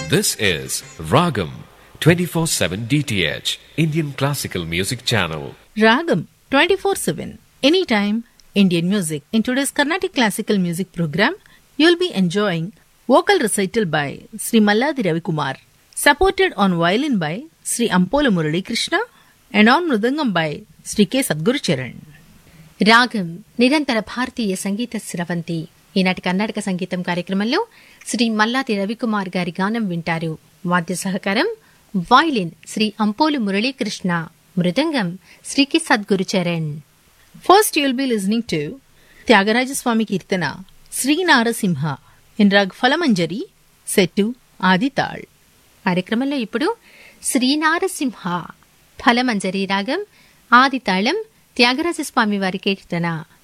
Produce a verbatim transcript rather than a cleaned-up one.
This is Ragam twenty-four seven D T H Indian Classical Music Channel. Ragam twenty-four seven Anytime Indian Music. In today's Carnatic Classical Music program, you'll be enjoying vocal recital by Sri Malladi Ravikumar, supported on violin by Sri Ampola Murali Krishna and on mridangam by Sri K. Sadguru Charan. రాగం నిరంతర భారతీయ సంగీత స్రవంతి. ఈనాటి కర్ణాటక సంగీతం కార్యక్రమంలో శ్రీ మల్లాది రవికుమార్ గారి గానం వింటారు. వాద్య సహకారం వాయిలిన్ శ్రీ అంపోలు మురళీకృష్ణ, మృదంగం శ్రీ కి Sadhguru Charan. First, you'll be listening to Tyagaraja Swami Kirtana Sri Narasimha in Rag Falamanjari set to Adi Tal. కార్యక్రమంలో ఇప్పుడు శ్రీ నారసింహ ఫలమంజరి రాగం ఆది తాళం త్యాగరాజస్వామి వారి కీర్తన.